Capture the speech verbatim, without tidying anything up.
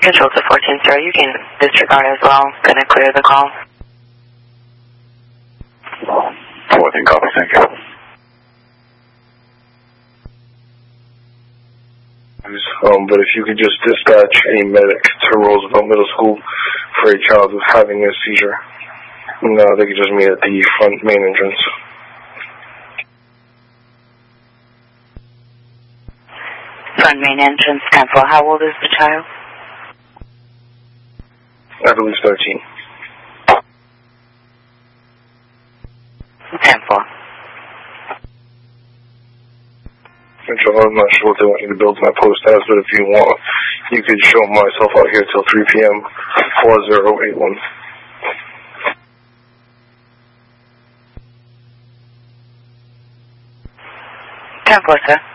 Control to fourteen zero, you can disregard as well. Gonna clear the call. fourteen copy, thank you. Um, but if you could just dispatch a medic to Roosevelt Middle School for a child who's having a seizure. No, they could just meet at the front main entrance. Front main entrance, ten four. How old is the child? I believe thirteen. ten four. I'm not sure what they want you to build my post as, but if you want, you could show myself out here till three p m four zero eight one. ten four, sir.